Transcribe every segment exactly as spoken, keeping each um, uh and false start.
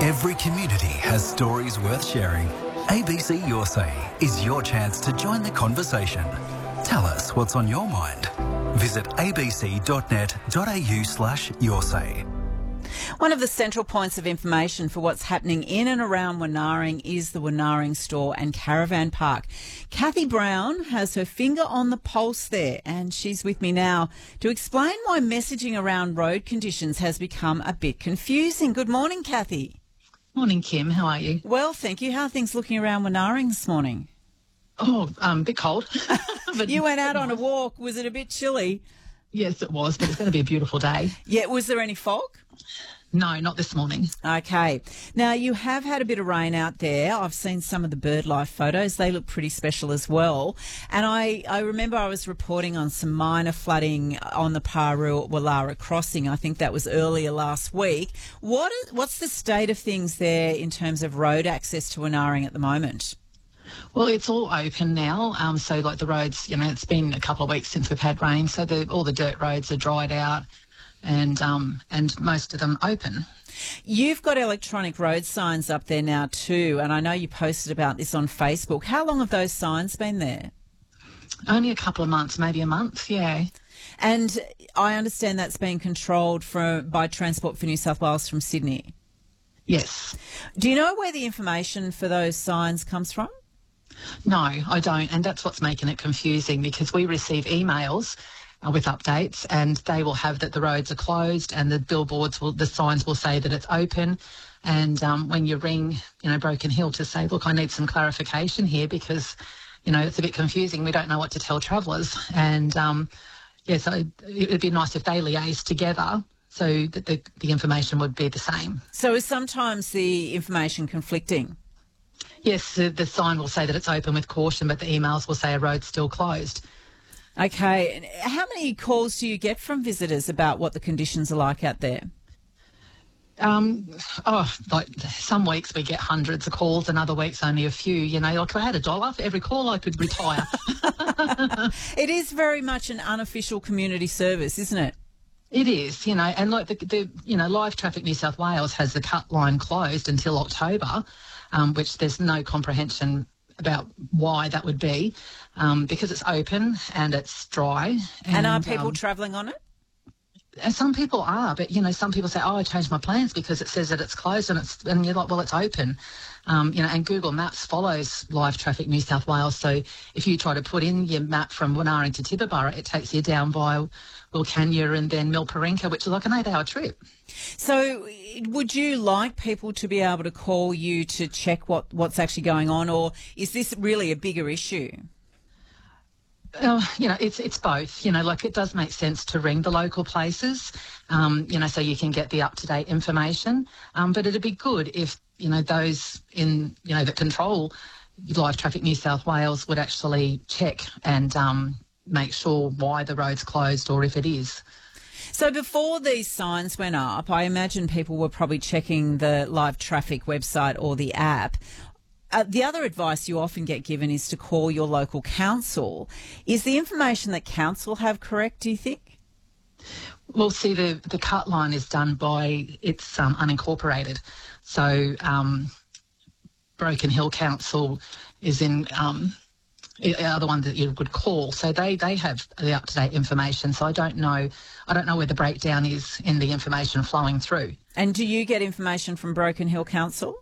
Every community has stories worth sharing. A B C Your Say is your chance to join the conversation. Tell us what's on your mind. Visit abc.net.au slash your say. One of the central points of information for what's happening in and around Wenaring is the Wenaring Store and Caravan Park. Kathy Brown has her finger on the pulse there, and she's with me now to explain why messaging around road conditions has become a bit confusing. Good morning, Kathy. Morning, Kim. How are you? Well, thank you. How are things looking around Wenaring this morning? Oh, um, a bit cold. But you went out on a walk. Was it a bit chilly? Yes, it was, but it's going to be a beautiful day. Yeah. Was there any fog? No, not this morning. Okay. Now, you have had a bit of rain out there. I've seen some of the bird life photos. They look pretty special as well. And I, I remember I was reporting on some minor flooding on the Paru Wallara crossing. I think that was earlier last week. What is, what's the state of things there in terms of road access to Wenaring at the moment? Well, it's all open now. Um, so, like the roads, you know, it's been a couple of weeks since we've had rain, so the, all the dirt roads are dried out. And um, and most of them open. You've got electronic road signs up there now too, and I know you posted about this on Facebook. How long have those signs been there? Only a couple of months, maybe a month, yeah. And I understand that's been controlled for, by Transport for New South Wales from Sydney? Yes. Do you know where the information for those signs comes from? No, I don't, and that's what's making it confusing because we receive emails with updates, and they will have that the roads are closed, and the billboards will, the signs will say that it's open. And um, when you ring, you know, Broken Hill to say, look, I need some clarification here because, you know, it's a bit confusing. We don't know what to tell travellers. And um, yeah, so it would be nice if they liaise together so that the, the information would be the same. So is sometimes the information conflicting? Yes, the, the sign will say that it's open with caution, but the emails will say a road's still closed. Okay. And how many calls do you get from visitors about what the conditions are like out there? Um, oh, like some weeks we get hundreds of calls and other weeks only a few. You know, like if I had a dollar for every call, I could retire. It is very much an unofficial community service, isn't it? It is, you know, and like the, the you know, Live Traffic New South Wales has the cut line closed until October, um, which there's no comprehension about why that would be, um, because it's open and it's dry. And, and are people um, travelling on it? Some people are, but, you know, some people say, oh, I changed my plans because it says that it's closed, and it's and you're like, well, it's open. Um, you know, and Google Maps follows Live Traffic New South Wales, so if you try to put in your map from Wenaring to Tibooburra, it takes you down by Wilcannia and then Milparinka, which is like an eight-hour trip. So would you like people to be able to call you to check what, what's actually going on, or is this really a bigger issue? Uh, you know, it's it's both. You know, like it does make sense to ring the local places, um, you know, so you can get the up-to-date information. Um, but it'd be good if, you know, those in, you know, that control Live Traffic New South Wales would actually check and um, make sure why the road's closed or if it is. So before these signs went up, I imagine people were probably checking the Live Traffic website or the app. Uh, the other advice you often get given is to call your local council. Is the information that council have correct, do you think? Well, see, the, the cut line is done by, it's um, unincorporated. So um, Broken Hill Council is in, um, are the one that you would call. So they, they have the up-to-date information. So I don't know, I don't know where the breakdown is in the information flowing through. And do you get information from Broken Hill Council?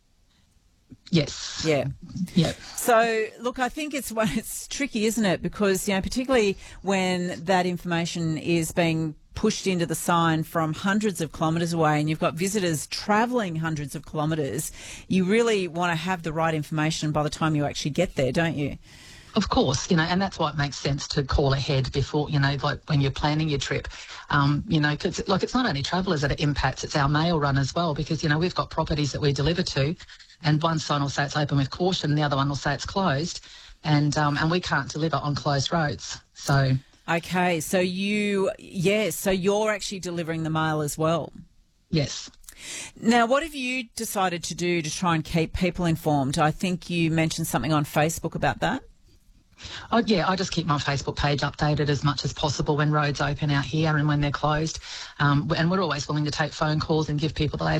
Yes. Yeah. Yeah. So, look, I think it's it's tricky, isn't it? Because, you know, particularly when that information is being pushed into the sign from hundreds of kilometres away and you've got visitors travelling hundreds of kilometres, you really want to have the right information by the time you actually get there, don't you? Of course, you know, and that's why it makes sense to call ahead before, you know, like when you're planning your trip, um, you know, because, like, it's not only travellers that it impacts, it's our mail run as well, because, you know, we've got properties that we deliver to, and one sign will say it's open with caution, and the other one will say it's closed, and um, and we can't deliver on closed roads. So okay, so you, yes, so you're actually delivering the mail as well. Yes. Now, what have you decided to do to try and keep people informed? I think you mentioned something on Facebook about that. Oh, yeah, I just keep my Facebook page updated as much as possible when roads open out here and when they're closed. Um, and we're always willing to take phone calls and give people the latest